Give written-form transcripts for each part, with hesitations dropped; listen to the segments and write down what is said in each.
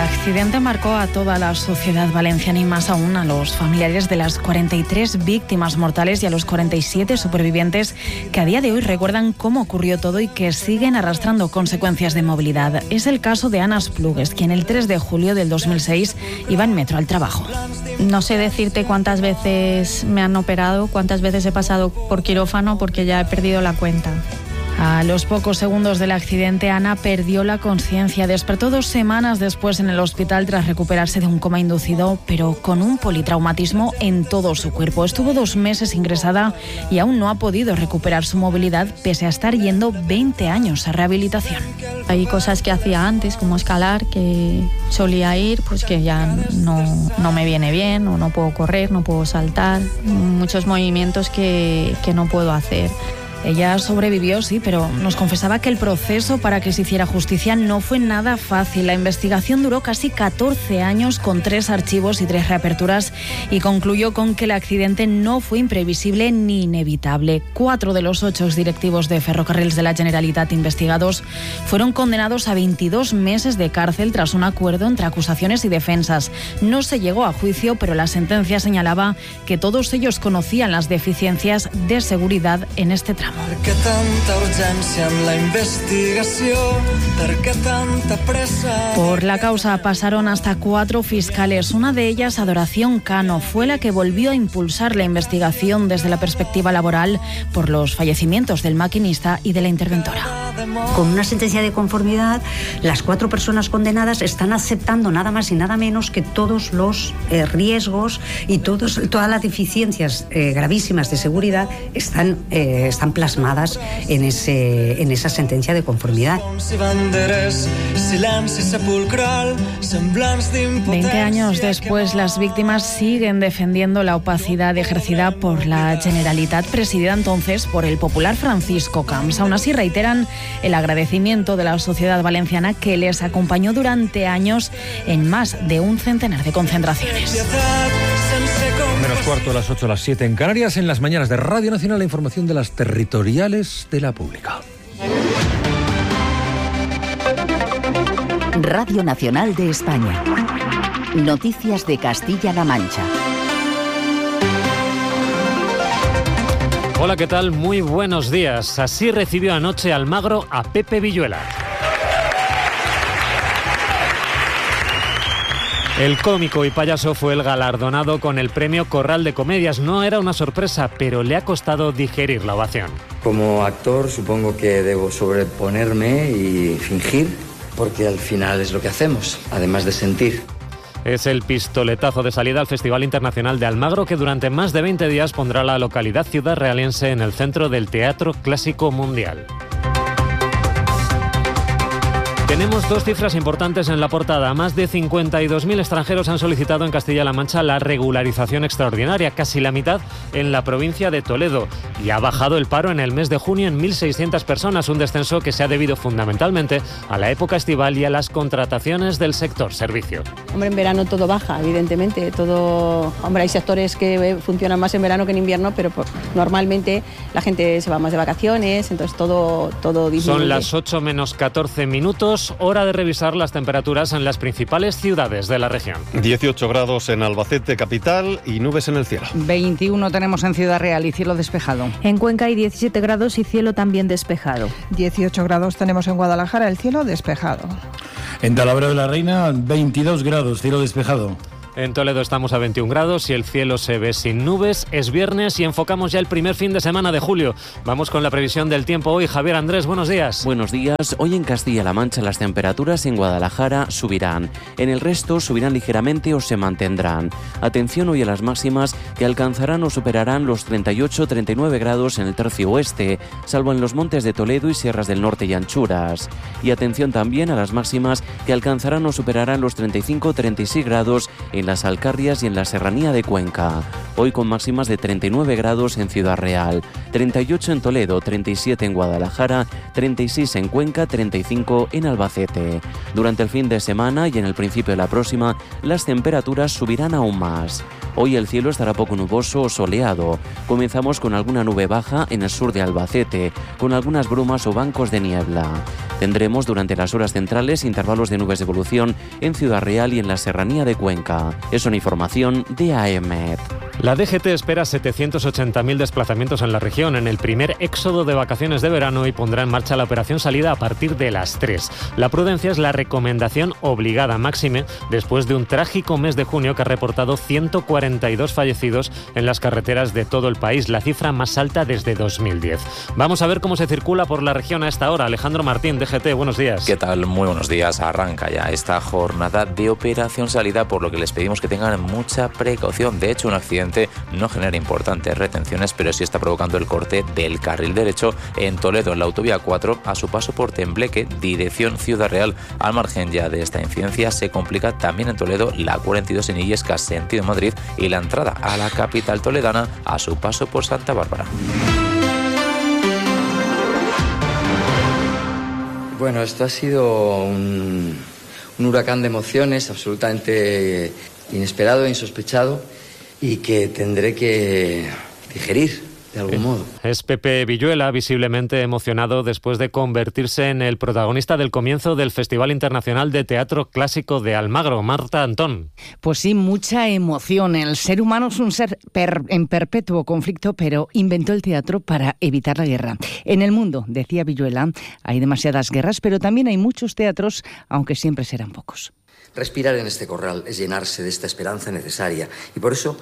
accidente marcó a toda la sociedad valenciana y más aún a los familiares de las 43 víctimas mortales y a los 47 supervivientes que a día de hoy recuerdan cómo ocurrió todo y que siguen arrastrando consecuencias de movilidad. Es el caso de Ana Esplugues, quien el 3 de julio del 2006 iba en metro al trabajo. No sé decirte cuántas veces me han operado, cuántas veces he pasado por quirófano porque ya he perdido la cuenta. A los pocos segundos del accidente, Ana perdió la conciencia. Despertó 2 semanas después en el hospital tras recuperarse de un coma inducido, pero con un politraumatismo en todo su cuerpo. Estuvo 2 meses ingresada y aún no ha podido recuperar su movilidad, pese a estar yendo 20 años a rehabilitación. Hay cosas que hacía antes, como escalar, que solía ir, pues que ya no me viene bien, o no puedo correr, no puedo saltar. Muchos movimientos que no puedo hacer. Ella sobrevivió, sí, pero nos confesaba que el proceso para que se hiciera justicia no fue nada fácil. La investigación duró casi 14 años con 3 archivos y 3 reaperturas y concluyó con que el accidente no fue imprevisible ni inevitable. 4 de los 8 directivos de Ferrocarrils de la Generalitat investigados fueron condenados a 22 meses de cárcel tras un acuerdo entre acusaciones y defensas. No se llegó a juicio, pero la sentencia señalaba que todos ellos conocían las deficiencias de seguridad en este tramo. ¿Por qué tanta urgencia en la investigación? ¿Por qué tanta presa? Por la causa pasaron hasta 4 fiscales. Una de ellas, Adoración Cano, fue la que volvió a impulsar la investigación desde la perspectiva laboral por los fallecimientos del maquinista y de la interventora. Con una sentencia de conformidad, las 4 personas condenadas están aceptando nada más y nada menos que todos los riesgos y todas las deficiencias gravísimas de seguridad están plasmadas en esa sentencia de conformidad. 20 años después, las víctimas siguen defendiendo la opacidad ejercida por la Generalitat, presidida entonces por el popular Francisco Camps. Aún así, reiteran el agradecimiento de la sociedad valenciana que les acompañó durante años en más de un centenar de concentraciones. Menos cuarto, a las 8, a las 7 en Canarias. En las mañanas de Radio Nacional, la información de las territoriales de la pública. Radio Nacional de España. Noticias de Castilla-La Mancha. Hola, ¿qué tal? Muy buenos días. Así recibió anoche Almagro a Pepe Villuela. El cómico y payaso fue el galardonado con el premio Corral de Comedias. No era una sorpresa, pero le ha costado digerir la ovación. Como actor supongo que debo sobreponerme y fingir, porque al final es lo que hacemos, además de sentir. Es el pistoletazo de salida al Festival Internacional de Almagro, que durante más de 20 días pondrá la localidad ciudadrealense en el centro del Teatro Clásico Mundial. Tenemos 2 cifras importantes en la portada. Más de 52.000 extranjeros han solicitado en Castilla-La Mancha la regularización extraordinaria, casi la mitad en la provincia de Toledo. Y ha bajado el paro en el mes de junio en 1.600 personas, un descenso que se ha debido fundamentalmente a la época estival y a las contrataciones del sector servicio. Hombre, en verano todo baja, evidentemente. Hay sectores que funcionan más en verano que en invierno, pero normalmente la gente se va más de vacaciones, entonces todo disminuye. Son las 8 menos 14 minutos. Hora de revisar las temperaturas en las principales ciudades de la región. 18 grados en Albacete, capital, y nubes en el cielo. 21 tenemos en Ciudad Real y cielo despejado. En Cuenca hay 17 grados y cielo también despejado. 18 grados tenemos en Guadalajara, el cielo despejado. En Talavera de la Reina, 22 grados, cielo despejado. En Toledo estamos a 21 grados y el cielo se ve sin nubes. Es viernes y enfocamos ya el primer fin de semana de julio. Vamos con la previsión del tiempo hoy. Javier Andrés, buenos días. Buenos días. Hoy en Castilla-La Mancha las temperaturas en Guadalajara subirán. En el resto subirán ligeramente o se mantendrán. Atención hoy a las máximas que alcanzarán o superarán los 38-39 grados en el tercio oeste, salvo en los montes de Toledo y sierras del norte y anchuras. Y atención también a las máximas que alcanzarán o superarán los 35-36 grados en las Alcarrias y en la Serranía de Cuenca. Hoy con máximas de 39 grados en Ciudad Real, 38 en Toledo, 37 en Guadalajara, 36 en Cuenca, 35 en Albacete. Durante el fin de semana y en el principio de la próxima, las temperaturas subirán aún más. Hoy el cielo estará poco nuboso o soleado. Comenzamos con alguna nube baja en el sur de Albacete, con algunas brumas o bancos de niebla. Tendremos durante las horas centrales intervalos de nubes de evolución en Ciudad Real y en la Serranía de Cuenca. Es una información de AEMET. La DGT espera 780.000 desplazamientos en la región en el primer éxodo de vacaciones de verano y pondrá en marcha la operación salida a partir de las 3. La prudencia es la recomendación obligada, máxime después de un trágico mes de junio que ha reportado 142 fallecidos en las carreteras de todo el país, la cifra más alta desde 2010. Vamos a ver cómo se circula por la región a esta hora. Alejandro Martín, DGT, buenos días. ¿Qué tal? Muy buenos días. Arranca ya esta jornada de operación salida, por lo que les pedimos que tengan mucha precaución. De hecho, un accidente no genera importantes retenciones, pero sí está provocando el corte del carril derecho en Toledo, en la autovía 4, a su paso por Tembleque, dirección Ciudad Real. Al margen ya de esta incidencia, se complica también en Toledo la 42 en Illescas, sentido Madrid, y la entrada a la capital toledana a su paso por Santa Bárbara. Bueno, esto ha sido un huracán de emociones absolutamente inesperado e insospechado y que tendré que digerir de algún modo. Es Pepe Villuela, visiblemente emocionado después de convertirse en el protagonista del comienzo del Festival Internacional de Teatro Clásico de Almagro. Marta Antón. Pues sí, mucha emoción. El ser humano es un ser en perpetuo conflicto, pero inventó el teatro para evitar la guerra. En el mundo, decía Villuela, hay demasiadas guerras, pero también hay muchos teatros, aunque siempre serán pocos. Respirar en este corral es llenarse de esta esperanza necesaria y por eso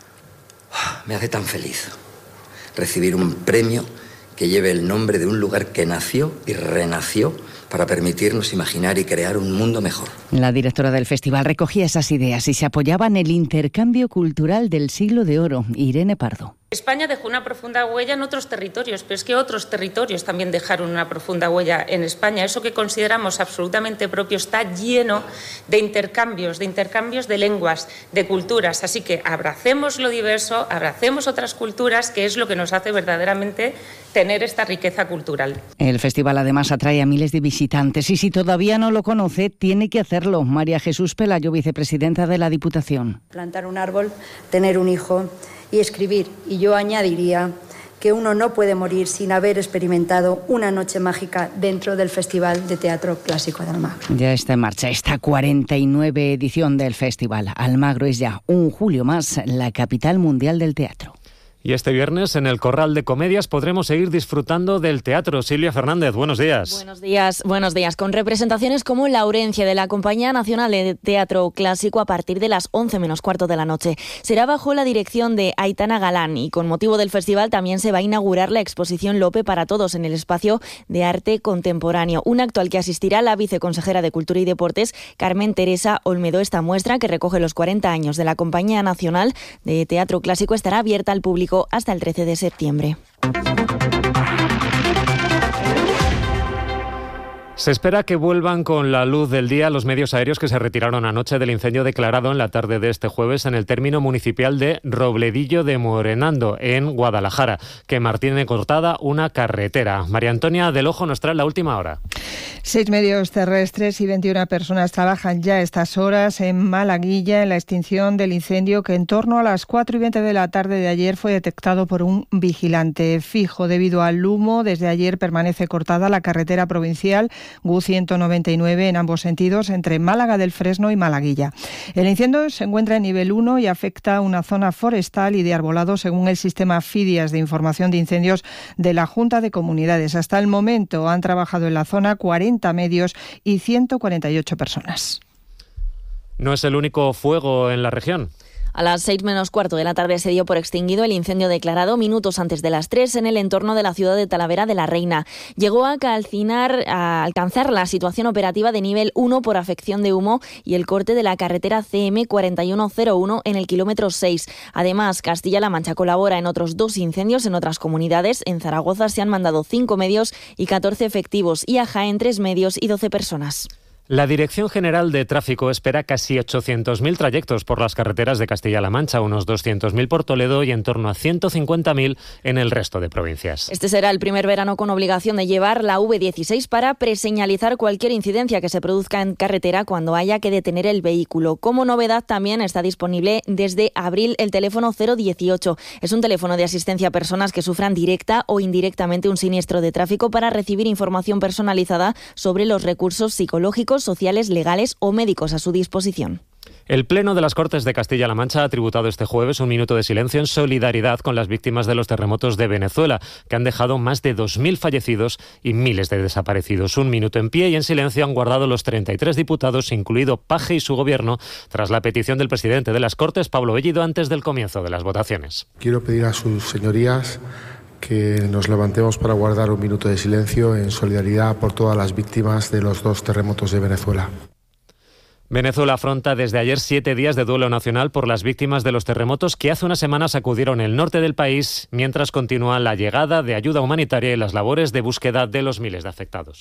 me hace tan feliz recibir un premio que lleve el nombre de un lugar que nació y renació para permitirnos imaginar y crear un mundo mejor. La directora del festival recogía esas ideas y se apoyaba en el intercambio cultural del siglo de oro, Irene Pardo. España dejó una profunda huella en otros territorios, pero es que otros territorios también dejaron una profunda huella en España. Eso que consideramos absolutamente propio está lleno de intercambios de lenguas, de culturas. Así que abracemos lo diverso, abracemos otras culturas, que es lo que nos hace verdaderamente tener esta riqueza cultural. El festival además atrae a miles de visitantes y si todavía no lo conoce, tiene que hacerlo. María Jesús Pelayo, vicepresidenta de la Diputación. Plantar un árbol, tener un hijo y escribir. Y yo añadiría que uno no puede morir sin haber experimentado una noche mágica dentro del Festival de Teatro Clásico de Almagro. Ya está en marcha esta 49 edición del festival. Almagro es ya un julio más la capital mundial del teatro. Y este viernes en el Corral de Comedias podremos seguir disfrutando del teatro. Silvia Fernández, buenos días. Buenos días. Con representaciones como Laurencia de la Compañía Nacional de Teatro Clásico a partir de las 11 menos cuarto de la noche. Será bajo la dirección de Aitana Galán y con motivo del festival también se va a inaugurar la exposición Lope para Todos en el espacio de arte contemporáneo. Un acto al que asistirá la viceconsejera de Cultura y Deportes, Carmen Teresa Olmedo. Esta muestra, que recoge los 40 años de la Compañía Nacional de Teatro Clásico, estará abierta al público hasta el 13 de septiembre. Se espera que vuelvan con la luz del día los medios aéreos que se retiraron anoche del incendio declarado en la tarde de este jueves en el término municipal de Robledillo de Morenando, en Guadalajara, que mantiene cortada una carretera. María Antonia del Ojo nos trae la última hora. 6 medios terrestres y 21 personas trabajan ya a estas horas en Malaguilla en la extinción del incendio que en torno a las 4:20 de la tarde de ayer fue detectado por un vigilante fijo. Debido al humo, desde ayer permanece cortada la carretera provincial GU 199 en ambos sentidos entre Málaga del Fresno y Malaguilla. El incendio se encuentra en nivel 1 y afecta a una zona forestal y de arbolado según el sistema FIDIAS de información de incendios de la Junta de Comunidades. Hasta el momento han trabajado en la zona 40 medios y 148 personas. No es el único fuego en la región. A las 6 menos cuarto de la tarde se dio por extinguido el incendio declarado minutos antes de las 3 en el entorno de la ciudad de Talavera de la Reina. Llegó a alcanzar la situación operativa de nivel 1 por afección de humo y el corte de la carretera CM 4101 en el kilómetro 6. Además, Castilla-La Mancha colabora en otros 2 incendios en otras comunidades. En Zaragoza se han mandado 5 medios y 14 efectivos y a Jaén 3 medios y 12 personas. La Dirección General de Tráfico espera casi 800.000 trayectos por las carreteras de Castilla-La Mancha, unos 200.000 por Toledo y en torno a 150.000 en el resto de provincias. Este será el primer verano con obligación de llevar la V16 para preseñalizar cualquier incidencia que se produzca en carretera cuando haya que detener el vehículo. Como novedad, también está disponible desde abril el teléfono 018. Es un teléfono de asistencia a personas que sufran directa o indirectamente un siniestro de tráfico para recibir información personalizada sobre los recursos psicológicos, sociales, legales o médicos a su disposición. El Pleno de las Cortes de Castilla-La Mancha ha tributado este jueves un minuto de silencio en solidaridad con las víctimas de los terremotos de Venezuela, que han dejado más de 2.000 fallecidos y miles de desaparecidos. Un minuto en pie y en silencio han guardado los 33 diputados, incluido Paje y su gobierno, tras la petición del presidente de las Cortes, Pablo Bellido, antes del comienzo de las votaciones. Quiero pedir a sus señorías que nos levantemos para guardar un minuto de silencio en solidaridad por todas las víctimas de los 2 terremotos de Venezuela. Venezuela afronta desde ayer 7 días de duelo nacional por las víctimas de los terremotos que hace unas semanas sacudieron el norte del país, mientras continúa la llegada de ayuda humanitaria y las labores de búsqueda de los miles de afectados.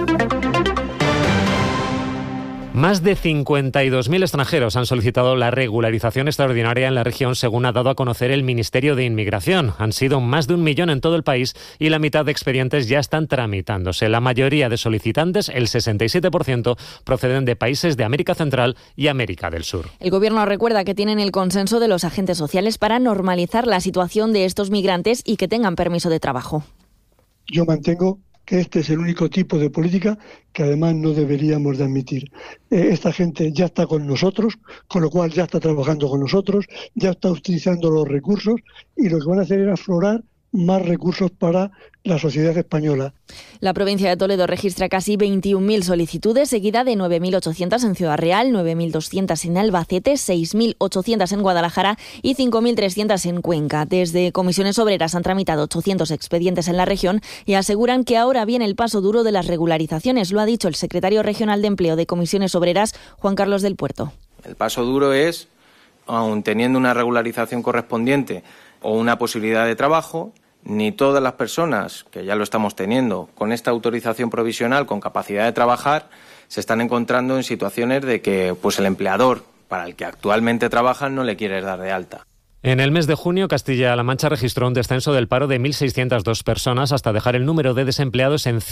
Más de 52.000 extranjeros han solicitado la regularización extraordinaria en la región, según ha dado a conocer el Ministerio de Inmigración. Han sido más de 1 millón en todo el país y la mitad de expedientes ya están tramitándose. La mayoría de solicitantes, el 67%, proceden de países de América Central y América del Sur. El Gobierno recuerda que tienen el consenso de los agentes sociales para normalizar la situación de estos migrantes y que tengan permiso de trabajo. Yo mantengo que este es el único tipo de política que además no deberíamos de admitir. Esta gente ya está con nosotros, con lo cual ya está trabajando con nosotros, ya está utilizando los recursos y lo que van a hacer es aflorar más recursos para la sociedad española. La provincia de Toledo registra casi 21.000 solicitudes, seguida de 9.800 en Ciudad Real, 9.200 en Albacete, 6.800 en Guadalajara y 5.300 en Cuenca. Desde Comisiones Obreras han tramitado 800 expedientes en la región y aseguran que ahora viene el paso duro de las regularizaciones. Lo ha dicho el secretario regional de Empleo de Comisiones Obreras, Juan Carlos del Puerto. El paso duro es, aun teniendo una regularización correspondiente o una posibilidad de trabajo, ni todas las personas, que ya lo estamos teniendo, con esta autorización provisional, con capacidad de trabajar, se están encontrando en situaciones de que pues el empleador para el que actualmente trabajan no le quiere dar de alta. En el mes de junio, Castilla-La Mancha registró un descenso del paro de 1.602 personas hasta dejar el número de desempleados en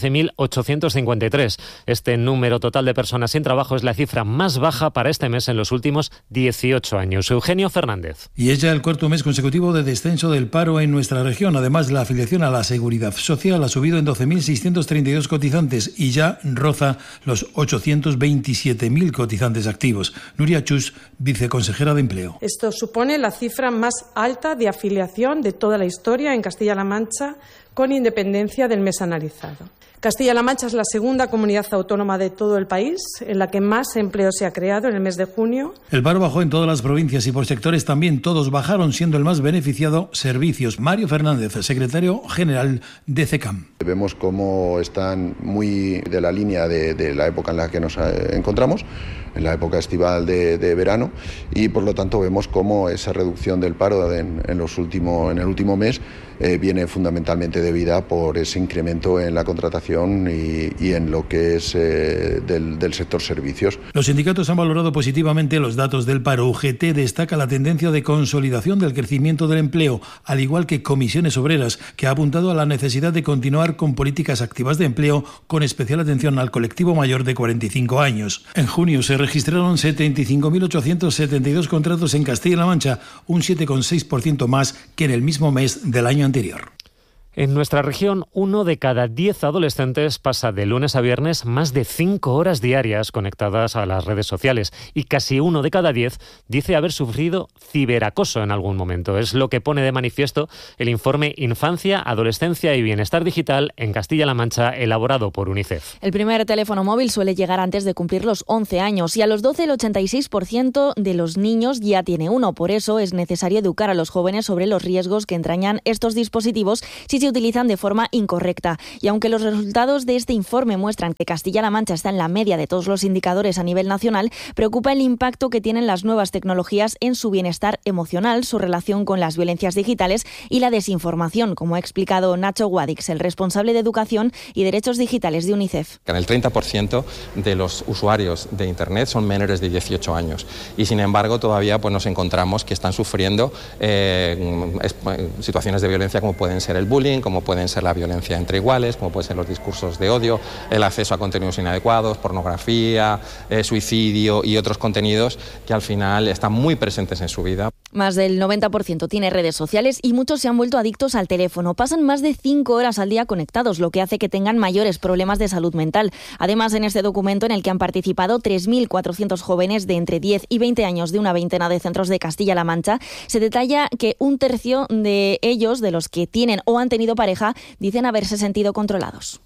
113.853. Este número total de personas sin trabajo es la cifra más baja para este mes en los últimos 18 años. Eugenio Fernández. Y es ya el 4º mes consecutivo de descenso del paro en nuestra región. Además, la afiliación a la Seguridad Social ha subido en 12.632 cotizantes y ya roza los 827.000 cotizantes activos. Nuria Chus, viceconsejera de Empleo. Esto supone la cifra más alta de afiliación de toda la historia en Castilla-La Mancha, con independencia del mes analizado. Castilla-La Mancha es la segunda comunidad autónoma de todo el país en la que más empleo se ha creado en el mes de junio. El paro bajó en todas las provincias y por sectores también todos bajaron, siendo el más beneficiado servicios. Mario Fernández, secretario general de CECAM. Vemos cómo están muy de la línea de la época en la que nos encontramos, en la época estival de verano, y por lo tanto vemos cómo esa reducción del paro en el último mes viene fundamentalmente debida por ese incremento en la contratación y en lo que es del sector servicios. Los sindicatos han valorado positivamente los datos del paro. UGT destaca la tendencia de consolidación del crecimiento del empleo, al igual que Comisiones Obreras, que ha apuntado a la necesidad de continuar con políticas activas de empleo, con especial atención al colectivo mayor de 45 años. En junio se registraron 75.872 contratos en Castilla-La Mancha, un 7,6% más que en el mismo mes del año anterior. En nuestra región, 1 de cada 10 adolescentes pasa de lunes a viernes más de 5 horas diarias conectadas a las redes sociales y casi 1 de cada 10 dice haber sufrido ciberacoso en algún momento. Es lo que pone de manifiesto el informe Infancia, Adolescencia y Bienestar Digital en Castilla-La Mancha, elaborado por UNICEF. El primer teléfono móvil suele llegar antes de cumplir los 11 años y a los 12 el 86% de los niños ya tiene uno. Por eso es necesario educar a los jóvenes sobre los riesgos que entrañan estos dispositivos si se se utilizan de forma incorrecta. Y aunque los resultados de este informe muestran que Castilla-La Mancha está en la media de todos los indicadores a nivel nacional, preocupa el impacto que tienen las nuevas tecnologías en su bienestar emocional, su relación con las violencias digitales y la desinformación, como ha explicado Nacho Guadix, el responsable de Educación y Derechos Digitales de UNICEF. En el 30% de los usuarios de Internet son menores de 18 años y, sin embargo, todavía nos encontramos que están sufriendo situaciones de violencia como pueden ser el bullying, como pueden ser la violencia entre iguales, como pueden ser los discursos de odio, el acceso a contenidos inadecuados, pornografía, suicidio y otros contenidos que al final están muy presentes en su vida. Más del 90% tiene redes sociales y muchos se han vuelto adictos al teléfono. Pasan más de 5 horas al día conectados, lo que hace que tengan mayores problemas de salud mental. Además, en este documento, en el que han participado 3.400 jóvenes de entre 10 y 20 años de una veintena de centros de Castilla-La Mancha, se detalla que un tercio de ellos, de los que tienen o han tenido pareja, dicen haberse sentido controlados.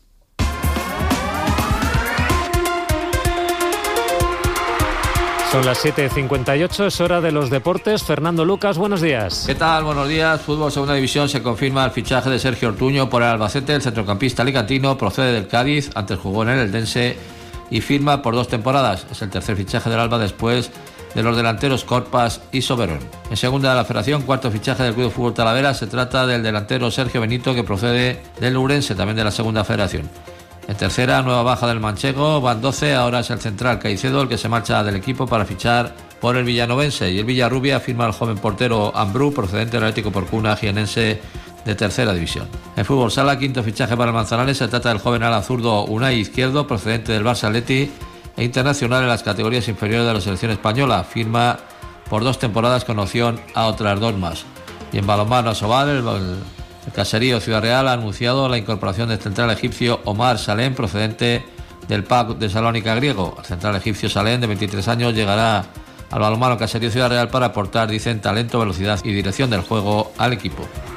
Son las 7:58, es hora de los deportes. Fernando Lucas, buenos días. ¿Qué tal? Buenos días. Fútbol Segunda División, se confirma el fichaje de Sergio Ortuño por el Albacete. El centrocampista alicantino procede del Cádiz, antes jugó en el Eldense y firma por 2 temporadas. Es el tercer fichaje del Alba después de los delanteros Corpas y Soberón. En segunda de la Federación, cuarto fichaje del Club de Fútbol Talavera. Se trata del delantero Sergio Benito, que procede del Ourense, también de la Segunda Federación. En tercera, nueva baja del manchego, van 12, ahora es el central Caicedo el que se marcha del equipo para fichar por el villanovense, y el Villarrubia firma al joven portero Ambrú, procedente del Atlético Porcuna jienense de tercera división. En fútbol sala, quinto fichaje para el Manzanares, se trata del joven ala zurdo Unai Izquierdo, procedente del Barça Atleti e internacional en las categorías inferiores de la selección española, firma por 2 temporadas con opción a otras 2 más. Y en balonmano Asobal, el Caserío Ciudad Real ha anunciado la incorporación del central egipcio Omar Salem, procedente del PAOK de Salónica griego. El central egipcio Salem, de 23 años, llegará al balonmano Caserío Ciudad Real para aportar, dicen, talento, velocidad y dirección del juego al equipo.